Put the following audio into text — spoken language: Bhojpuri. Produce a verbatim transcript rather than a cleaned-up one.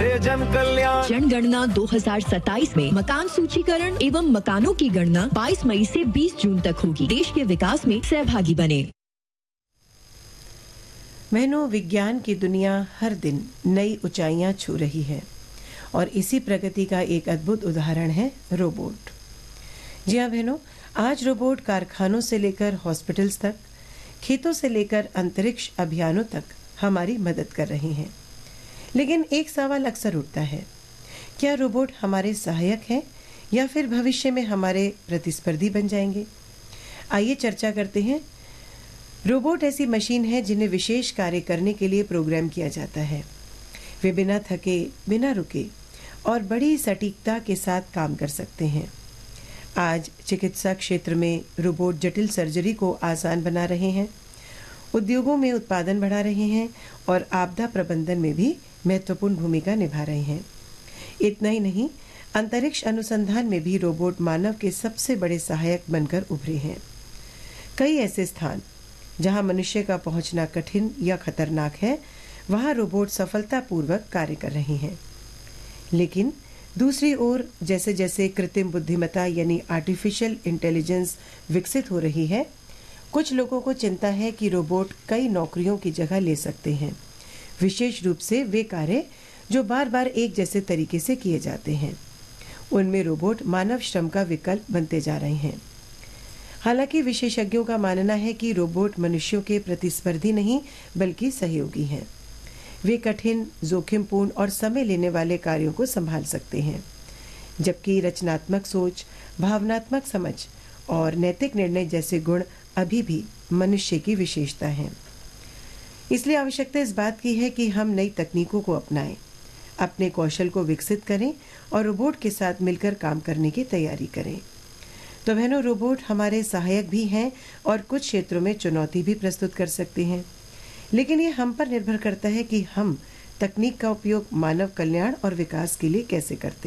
से जन कल्याण। जनगणना दो हज़ार सत्ताईस में मकान सूचीकरण एवं मकानों की गणना बाईस मई से बीस जून तक होगी। देश के विकास में सहभागी बने। बहनों, विज्ञान की दुनिया हर दिन नई ऊंचाइयां छू रही है और इसी प्रगति का एक अद्भुत उदाहरण है रोबोट। जी हाँ बहनों, आज रोबोट कारखानों से लेकर हॉस्पिटल्स तक, खेतों से लेकर अंतरिक्ष अभियानों तक हमारी मदद कर रहे हैं। लेकिन एक सवाल अक्सर उठता है, क्या रोबोट हमारे सहायक हैं या फिर भविष्य में हमारे प्रतिस्पर्धी बन जाएंगे? आइए चर्चा करते हैं। रोबोट ऐसी मशीन है जिन्हें विशेष कार्य करने के लिए प्रोग्राम किया जाता है। वे बिना थके, बिना रुके और बड़ी सटीकता के साथ काम कर सकते हैं। आज चिकित्सा क्षेत्र में रोबोट जटिल सर्जरी को आसान बना रहे हैं, उद्योगों में उत्पादन बढ़ा रहे हैं और आपदा प्रबंधन में भी महत्वपूर्ण भूमिका निभा रहे हैं। इतना ही नहीं, अंतरिक्ष अनुसंधान में भी रोबोट मानव के सबसे बड़े सहायक बनकर उभरे हैं। कई ऐसे स्थान जहां मनुष्य का पहुंचना कठिन या खतरनाक है, वहां रोबोट सफलतापूर्वक कार्य कर रहे हैं। लेकिन दूसरी ओर जैसे जैसे कृत्रिम बुद्धिमत्ता यानी आर्टिफिशियल इंटेलिजेंस विकसित हो रही है, कुछ लोगों को चिंता है कि रोबोट कई नौकरियों की जगह ले सकते हैं, विशेष रूप से वे कार्य जो बार बार एक जैसे तरीके से किए जाते हैं। उनमें रोबोट मानव श्रम का विकल्प बनते जा रहे हैं। हालांकि विशेषज्ञों का मानना है कि रोबोट मनुष्यों के प्रतिस्पर्धी नहीं बल्कि सहयोगी हैं। वे कठिन, जोखिमपूर्ण और समय लेने वाले कार्यों को संभाल सकते हैं, जबकि रचनात्मक सोच, भावनात्मक समझ और नैतिक निर्णय जैसे गुण अभी भी मनुष्य की विशेषता हैं। इसलिए आवश्यकता इस बात की है कि हम नई तकनीकों को अपनाएं, अपने कौशल को विकसित करें और रोबोट के साथ मिलकर काम करने की तैयारी करें। तो बहनों, रोबोट हमारे सहायक भी हैं और कुछ क्षेत्रों में चुनौती भी प्रस्तुत कर सकते हैं। लेकिन ये हम पर निर्भर करता है कि हम तकनीक का उपयोग मानव कल्याण और विकास के लिए कैसे करते हैं।